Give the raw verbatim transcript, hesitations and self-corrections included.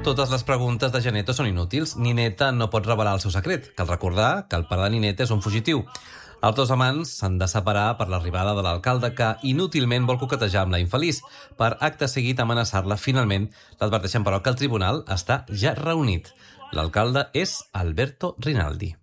Totes les preguntes de Geneto són inútils. Nineta no pot revelar el seu secret. Cal recordar que el pare de Nineta és un fugitiu. Els dos amants s'han de separar per l'arribada de l'alcalde que inútilment vol coquetejar amb la infeliç. Per acte seguit amenaçar-la, finalment l'adverteixen però que el tribunal està ja reunit. L'alcalde és Alberto Rinaldi.